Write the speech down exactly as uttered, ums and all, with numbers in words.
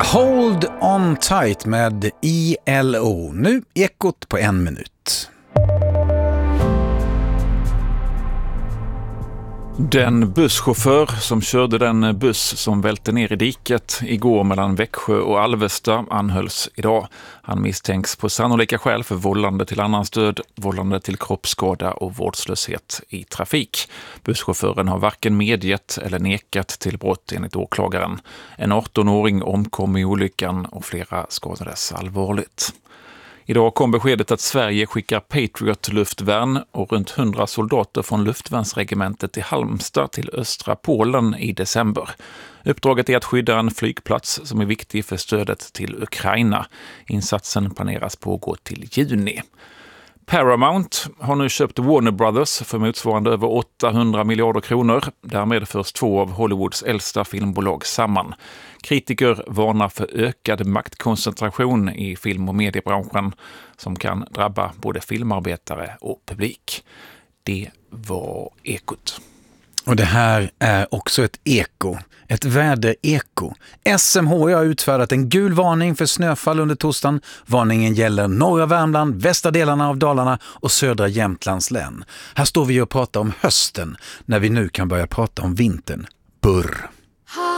Hold on tight med I L O. Nu Ekot på en minut. Den busschaufför som körde den buss som välte ner i diket igår mellan Växjö och Alvesta anhölls idag. Han misstänks på sannolika skäl för vållande till annans död, vållande till kroppsskada och vårdslöshet i trafik. Busschauffören har varken medgett eller nekat till brott enligt åklagaren. En arton-åring omkom i olyckan och flera skadades allvarligt. Idag kom beskedet att Sverige skickar Patriot-luftvärn och runt hundra soldater från luftvärnsregementet i Halmstad till östra Polen i december. Uppdraget är att skydda en flygplats som är viktig för stödet till Ukraina. Insatsen planeras pågå till juni. Paramount har nu köpt Warner Brothers för motsvarande över åttahundra miljarder kronor. Därmed förs två av Hollywoods äldsta filmbolag samman. Kritiker varnar för ökad maktkoncentration i film- och mediebranschen som kan drabba både filmarbetare och publik. Det var Ekot. Och det här är också ett eko, ett vädereko. S M H I har utfärdat en gul varning för snöfall under torsdagen. Varningen gäller norra Värmland, västra delarna av Dalarna och södra Jämtlands län. Här står vi och pratar om hösten när vi nu kan börja prata om vintern. Burr!